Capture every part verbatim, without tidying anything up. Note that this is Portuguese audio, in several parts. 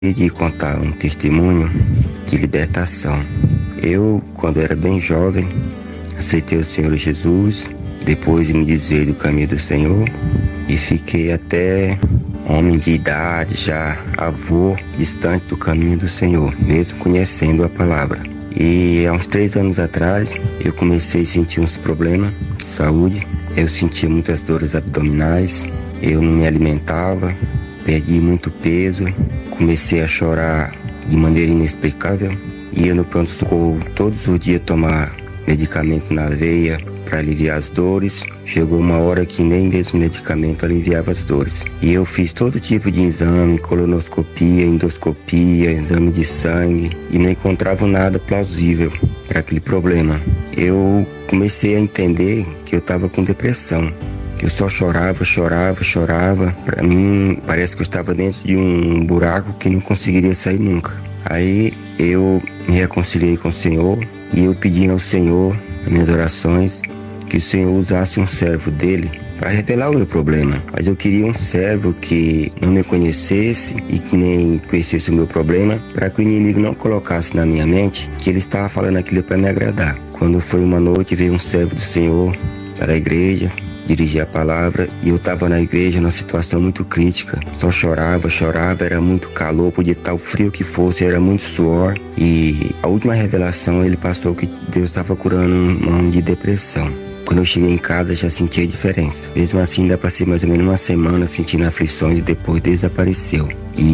de contar um testemunho de libertação. Eu, quando era bem jovem, aceitei o Senhor Jesus, depois de me desviei do caminho do Senhor e fiquei até homem de idade, já avô, distante do caminho do Senhor, mesmo conhecendo a palavra. E há uns três anos atrás, eu comecei a sentir uns problemas de saúde. Eu sentia muitas dores abdominais, eu não me alimentava, perdi muito peso, comecei a chorar de maneira inexplicável. Ia no pronto-socorro todos os dias tomar medicamento na veia para aliviar as dores. Chegou uma hora que nem mesmo medicamento aliviava as dores. E eu fiz todo tipo de exame, colonoscopia, endoscopia, exame de sangue, e não encontrava nada plausível para aquele problema. Eu comecei a entender que eu estava com depressão. Eu só chorava, chorava, chorava. Para mim, parece que eu estava dentro de um buraco que não conseguiria sair nunca. Aí eu me reconciliei com o Senhor e eu pedi ao Senhor, nas minhas orações, que o Senhor usasse um servo dele para revelar o meu problema. Mas eu queria um servo que não me conhecesse e que nem conhecesse o meu problema, para que o inimigo não colocasse na minha mente que ele estava falando aquilo para me agradar. Quando foi uma noite, veio um servo do Senhor para a igreja dirigir a palavra, e eu estava na igreja numa situação muito crítica. Só chorava, chorava, era muito calor, podia estar o frio que fosse, era muito suor. E a última revelação, ele passou que Deus estava curando um homem de depressão. Quando eu cheguei em casa, já senti a diferença. Mesmo assim, ainda passei mais ou menos uma semana sentindo aflições e depois desapareceu.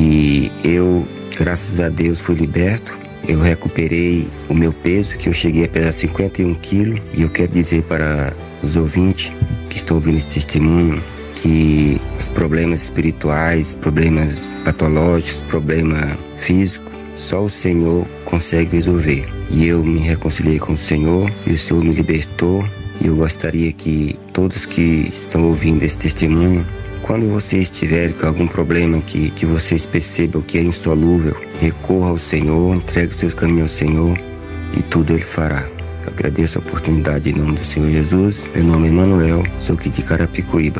E eu, graças a Deus, fui liberto. Eu recuperei o meu peso, que eu cheguei a pesar cinquenta e um quilos. E eu quero dizer para os ouvintes que estão ouvindo esse testemunho que os problemas espirituais, problemas patológicos, problema físico, só o Senhor consegue resolver. E eu me reconciliei com o Senhor e o Senhor me libertou. E eu gostaria que todos que estão ouvindo esse testemunho, quando vocês tiverem com algum problema que, que vocês percebam que é insolúvel, recorra ao Senhor, entregue os seus caminhos ao Senhor e tudo Ele fará. Eu agradeço a oportunidade em nome do Senhor Jesus. Meu nome é Manuel, sou aqui de Carapicuíba.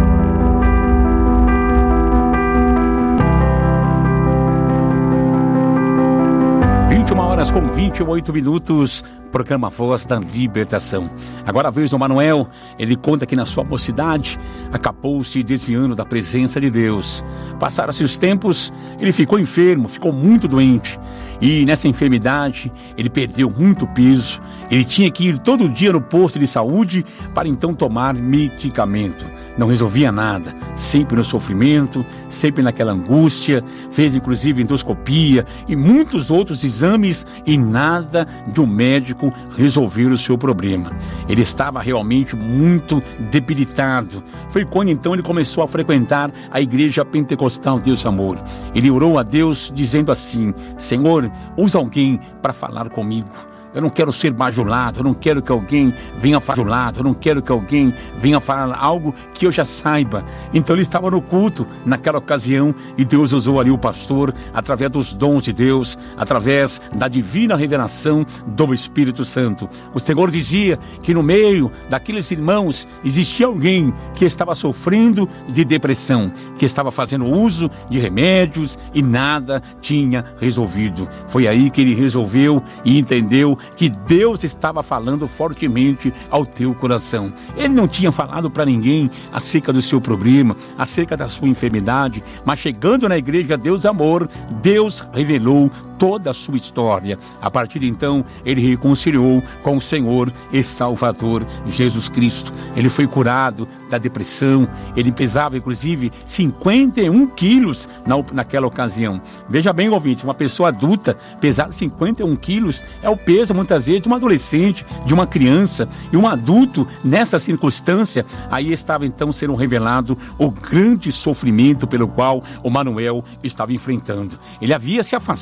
vinte e uma horas com vinte e oito minutos, programa Voz da Libertação. Agora a vez do Manuel, ele conta que na sua mocidade acabou se desviando da presença de Deus. Passaram-se os tempos, ele ficou enfermo, ficou muito doente. E nessa enfermidade, ele perdeu muito peso. Ele tinha que ir todo dia no posto de saúde para então tomar medicamento. Não resolvia nada, sempre no sofrimento, sempre naquela angústia. Fez inclusive endoscopia e muitos outros exames e nada do médico resolver o seu problema. Ele estava realmente muito debilitado. Foi quando então ele começou a frequentar a igreja pentecostal Deus Amor. Ele orou a Deus dizendo assim: Senhor, usa alguém para falar comigo. Eu não quero ser bajulado, eu não quero que alguém venha bajulado, eu não quero que alguém venha falar algo que eu já saiba. Então ele estava no culto naquela ocasião e Deus usou ali o pastor através dos dons de Deus, através da divina revelação do Espírito Santo. O Senhor dizia que no meio daqueles irmãos existia alguém que estava sofrendo de depressão, que estava fazendo uso de remédios e nada tinha resolvido. Foi aí que ele resolveu e entendeu que Deus estava falando fortemente ao teu coração. Ele não tinha falado para ninguém acerca do seu problema, acerca da sua enfermidade, mas chegando na igreja Deus Amor, Deus revelou toda a sua história. A partir de então, ele reconciliou com o Senhor e Salvador Jesus Cristo. Ele foi curado da depressão. Ele pesava inclusive cinquenta e um quilos na, naquela ocasião. Veja bem, ouvinte, uma pessoa adulta pesar cinquenta e um quilos é o peso muitas vezes de um adolescente, de uma criança. E um adulto, nessa circunstância, aí estava então sendo revelado o grande sofrimento pelo qual o Manuel estava enfrentando. Ele havia se afastado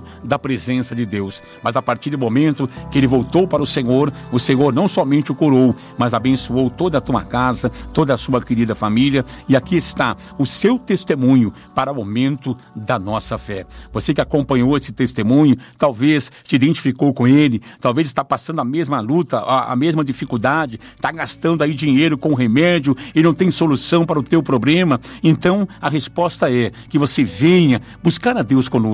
da presença de Deus. Mas a partir do momento que ele voltou para o Senhor, o Senhor não somente o curou, mas abençoou toda a tua casa, toda a sua querida família. E aqui está o seu testemunho para o aumento da nossa fé. Você que acompanhou esse testemunho, talvez se identificou com ele, talvez está passando a mesma luta, a, a mesma dificuldade, está gastando aí dinheiro com remédio e não tem solução para o teu problema. Então a resposta é que você venha buscar a Deus conosco.